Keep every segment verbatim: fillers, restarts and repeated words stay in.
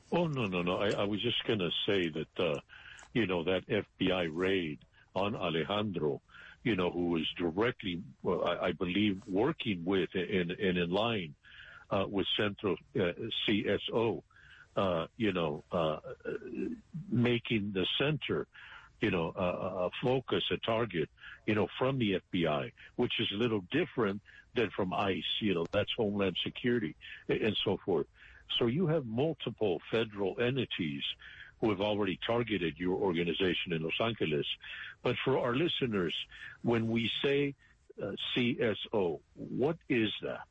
Oh, no, no, no. I, I was just going to say that, uh, you know, that F B I raid on Alejandro, you know, who was directly, well, I, I believe, working with and, and in line uh, with Centro uh, C S O, uh, you know, uh, making the center, you know, uh, a focus, a target, you know, from the F B I, which is a little different than from ICE, you know, that's Homeland Security and so forth. So you have multiple federal entities who have already targeted your organization in Los Angeles. But for our listeners, when we say uh, C S O, what is that?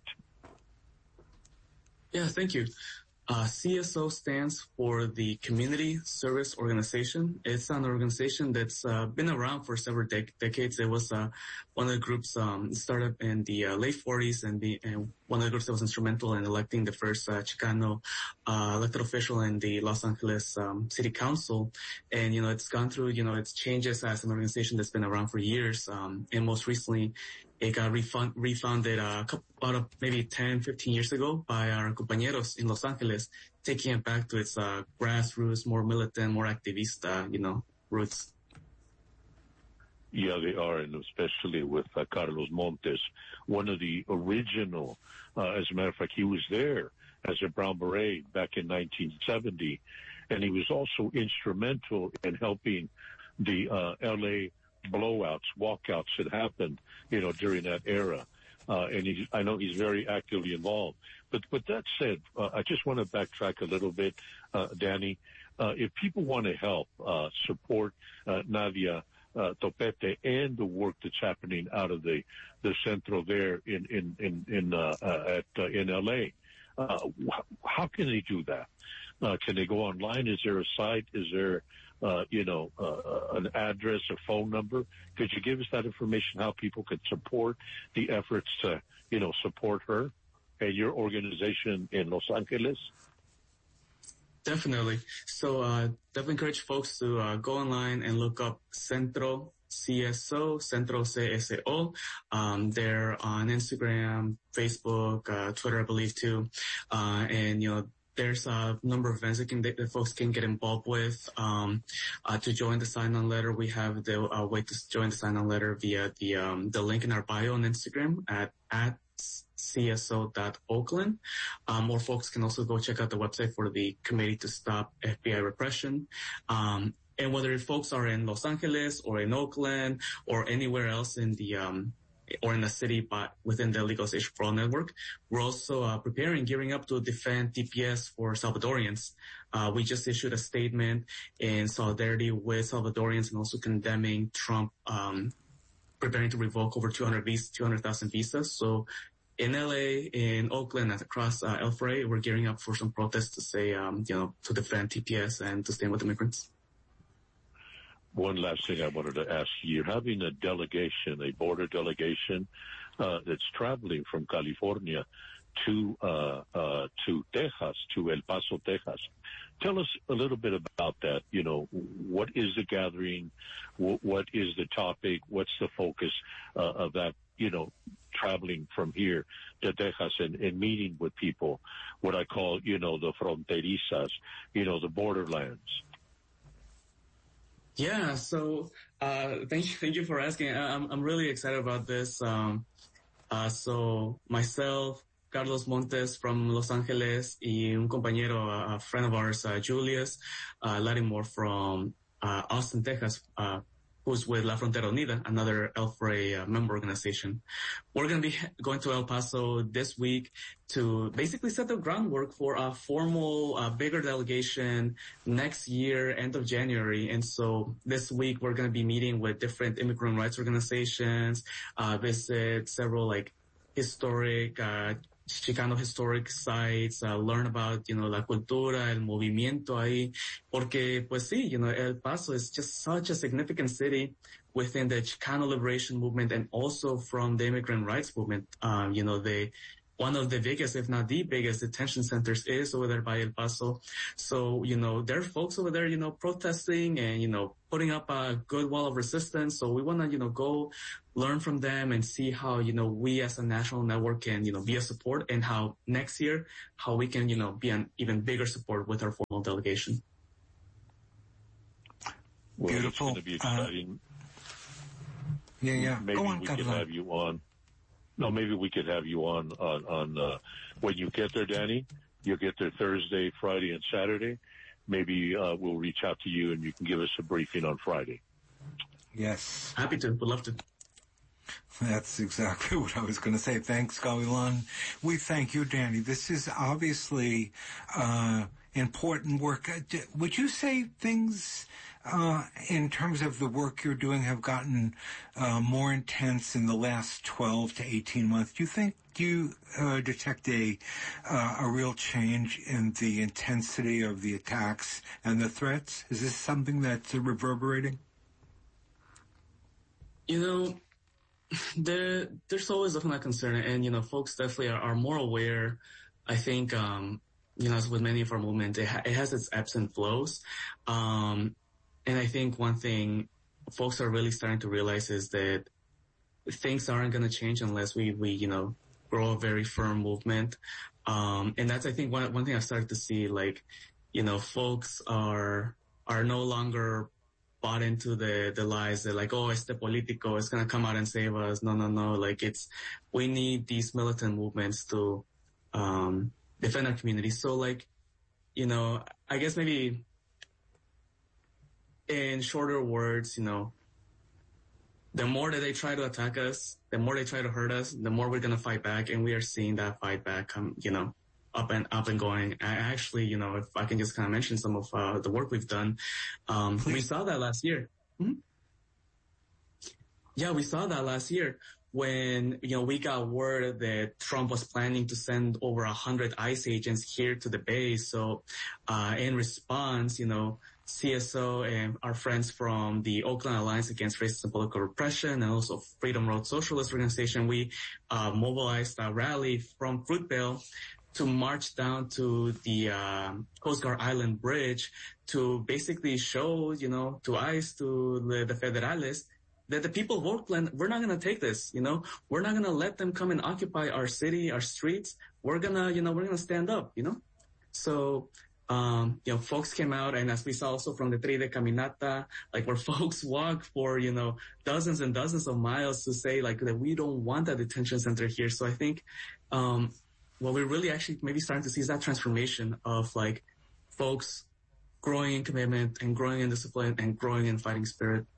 Yeah, thank you. Uh, C S O stands for the Community Service Organization. It's an organization that's uh, been around for several dec- decades. It was uh, one of the groups um, started in the uh, late forties, and, the, and one of the groups that was instrumental in electing the first uh, Chicano uh, elected official in the Los Angeles um, City Council. And, you know, it's gone through, you know, its changes as an organization that's been around for years. Um, and most recently, it got refund, refounded uh, a couple, about maybe ten, fifteen years ago by our compañeros in Los Angeles, taking it back to its uh, grassroots, more militant, more activista, you know, roots. Yeah, they are, and especially with uh, Carlos Montes, one of the original, uh, as a matter of fact, he was there as a Brown Beret back in nineteen seventy, and he was also instrumental in helping the uh, L A blowouts, walkouts that happened, you know, during that era. Uh, and he, I know he's very actively involved. But, but that said, uh, I just want to backtrack a little bit, uh, Danny. Uh, if people want to help, uh, support, uh, Nadia, uh, Topete and the work that's happening out of the, the centro there in, in, in, in, uh, uh at, uh, in L A, uh, how can they do that? Uh, can they go online? Is there a site? Is there, uh, you know, uh, an address, a phone number? Could you give us that information, how people could support the efforts to, you know, support her and your organization in Los Angeles? Definitely. So, uh, definitely encourage folks to, uh, go online and look up Centro C S O, Centro C S O. Um, they're on Instagram, Facebook, uh, Twitter, I believe too. Uh, and, you know, there's a number of events that, can, that folks can get involved with. Um, uh, to join the sign-on letter, we have the uh, way to join the sign-on letter via the um, the link in our bio on Instagram at at C S O dot Oakland. Um, more folks can also go check out the website for the Committee to Stop F B I Repression. Um, and whether folks are in Los Angeles or in Oakland or anywhere else in the um, or in the city, but within the Legalization for All network, we're also uh, preparing, gearing up to defend T P S for Salvadorians. Uh, we just issued a statement in solidarity with Salvadorians and also condemning Trump um, preparing to revoke over two hundred visas, two hundred thousand visas. So in L A, in Oakland, and across uh, El Frey, we're gearing up for some protests to say, um, you know, to defend T P S and to stand with immigrants. One last thing I wanted to ask you. You're having a delegation, a border delegation, uh, that's traveling from California to, uh, uh, to Texas, to El Paso, Texas. Tell us a little bit about that. You know, what is the gathering? What, what is the topic? What's the focus, uh, of that, you know, traveling from here to Texas and, and meeting with people, what I call, you know, the fronterizas, you know, the borderlands? Yeah, so uh thank you, thank you for asking. I'm I'm really excited about this. Um, uh, so myself, Carlos Montes from Los Angeles, y un compañero, a friend of ours, uh, Julius uh, Lattimore from uh, Austin, Texas, uh, who's with La Frontera Unida, another El Frey uh, member organization. We're going to be going to El Paso this week to basically set the groundwork for a formal, uh, bigger delegation next year, end of January. And so this week we're going to be meeting with different immigrant rights organizations, uh, visit several like historic, uh, Chicano historic sites, uh, learn about, you know, la cultura, el movimiento ahí, porque pues sí, you know, El Paso is just such a significant city within the Chicano liberation movement and also from the immigrant rights movement. Um, you know, they, one of the biggest, if not the biggest, detention centers is over there by El Paso. So, you know, there are folks over there, you know, protesting and, you know, putting up a good wall of resistance. So we want to, you know, go learn from them and see how, you know, we as a national network can, you know, be a support, and how next year, how we can, you know, be an even bigger support with our formal delegation. Well, Beautiful. It's going to be exciting. Uh, yeah, yeah. Maybe Go on, we Governor. could have you on. No, maybe we could have you on, on, on, uh, when you get there, Danny. You'll get there Thursday, Friday, and Saturday. Maybe, uh, we'll reach out to you and you can give us a briefing on Friday. Yes. Happy to. Would love to. That's exactly what I was going to say. Thanks, Gavilan. We thank you, Danny. This is obviously, uh, important work. Would you say things, uh, in terms of the work you're doing have gotten, uh, more intense in the last twelve to eighteen months? Do you think, do you, uh, detect a, uh, a real change in the intensity of the attacks and the threats? Is this something that's uh, reverberating? You know, there, there's always definitely a concern, and, you know, folks definitely are, are more aware. I think, um, you know, as with many of our movements, it, ha- it has its ebbs and flows. Um, and I think one thing folks are really starting to realize is that things aren't going to change unless we, we, you know, grow a very firm movement. Um, and that's, I think, one, one thing I've started to see, like, you know, folks are, are no longer bought into the, the lies that, like, oh, este politico is going to come out and save us. No, no, no. Like, it's, we need these militant movements to, um, defend our community. So, like, you know, I guess maybe in shorter words, you know, the more that they try to attack us, the more they try to hurt us, the more we're going to fight back. And we are seeing that fight back come, you know, up and up and going. I actually, you know, if I can just kind of mention some of uh, the work we've done, um, we saw that last year. Mm-hmm. Yeah, we saw that last year when, you know, we got word that Trump was planning to send over a hundred ICE agents here to the base. So, uh, in response, you know, C S O and our friends from the Oakland Alliance Against Racist and Political Repression and also Freedom Road Socialist Organization, we, uh, mobilized a rally from Fruitvale to march down to the um, Coast Guard Island Bridge to basically show, you know, to ICE, to the, the Federales, that the people of Oakland, we're not going to take this, you know. We're not going to let them come and occupy our city, our streets. We're going to, you know, we're going to stand up, you know. So, um, you know, folks came out, and as we saw also from the Tri de Caminata, like where folks walk for, you know, dozens and dozens of miles to say, like, that we don't want a detention center here. So I think, um, what we're really actually maybe starting to see is that transformation of, like, folks growing in commitment and growing in discipline and growing in fighting spirit.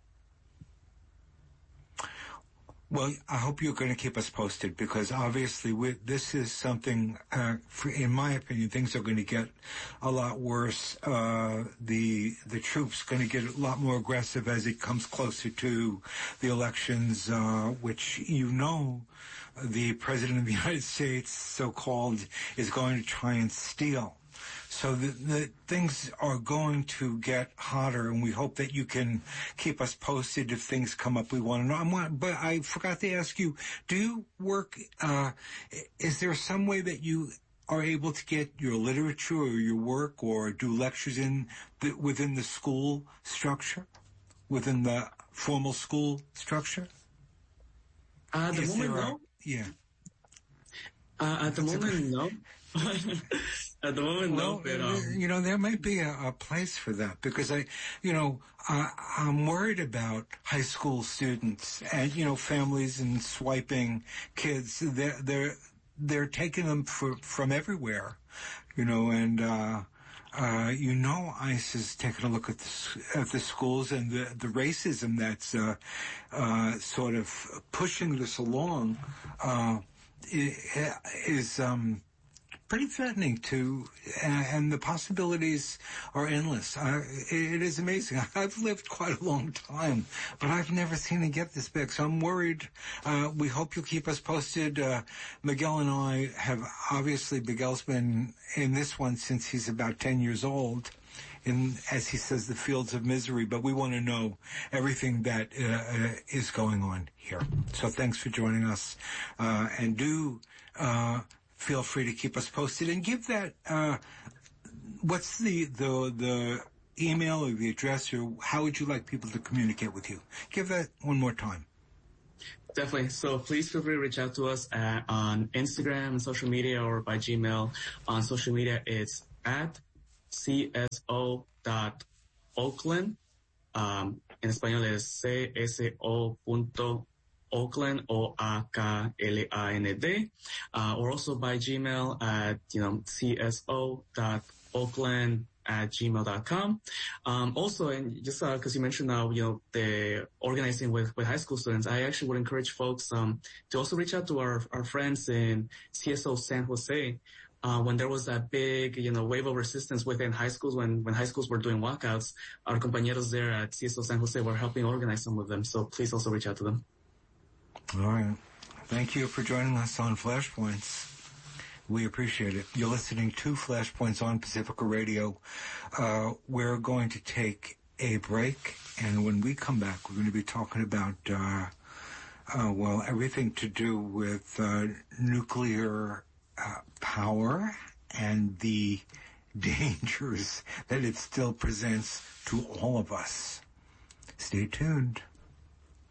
Well, I hope you're going to keep us posted, because obviously we, this is something, uh, for, in my opinion, things are going to get a lot worse. Uh, the, the troops going to get a lot more aggressive as it comes closer to the elections, uh, which, you know, the President of the United States, so-called, is going to try and steal. So the, the things are going to get hotter, and we hope that you can keep us posted if things come up we want to know. I want, but I forgot to ask you, do you work, uh, is there some way that you are able to get your literature or your work or do lectures in the, within the school structure, within the formal school structure? Uh, at the is moment, a, no. Yeah. Uh, at the That's moment, a, no. At the moment, well, no. But, um, you know, there might be a, a place for that, because I, you know, uh, I'm worried about high school students and, you know, families and swiping kids. They're, they're, they're taking them for, from everywhere, you know, and, uh, Uh, you know, ICE is taking a look at the, at the schools, and the, the racism that's, uh, uh, sort of pushing this along, uh, is, um, pretty threatening to, and, and the possibilities are endless. Uh, it, it is amazing. I've lived quite a long time, but I've never seen it get this big. So I'm worried. Uh, we hope you'll keep us posted. Uh, Miguel and I have, obviously, Miguel's been in this one since he's about ten years old, in, as he says, the fields of misery, but we want to know everything that uh, uh, is going on here. So thanks for joining us. Uh, and do, uh, feel free to keep us posted and give that, uh, what's the, the, the email or the address, or how would you like people to communicate with you? Give that one more time. Definitely. So please feel free to reach out to us at, on Instagram and social media or by Gmail. On social media, it's at c s o dot oakland. Um, en español es c s o punto oakland, O A K L A N D. Uh, or also by Gmail at, you know, c s o dot oakland at gmail dot com. Um, also, and just uh, because you mentioned now, you know, the organizing with, with high school students, I actually would encourage folks um, to also reach out to our, our friends in C S O San Jose. Uh, when there was that big, you know, wave of resistance within high schools, when, when high schools were doing walkouts, our compañeros there at C S O San Jose were helping organize some of them. So please also reach out to them. All right. Thank you for joining us on Flashpoints. We appreciate it. You're listening to Flashpoints on Pacifica Radio. Uh, we're going to take a break, and when we come back, we're going to be talking about, uh, uh, well, everything to do with uh, nuclear uh, power and the dangers that it still presents to all of us. Stay tuned.